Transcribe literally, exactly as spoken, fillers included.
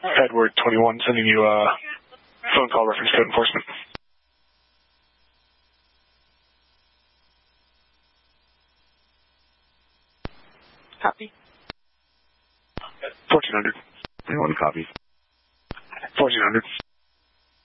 Edward twenty-one sending you a phone call reference code enforcement. Copy. fourteen hundred. Anyone copy? fourteen hundred.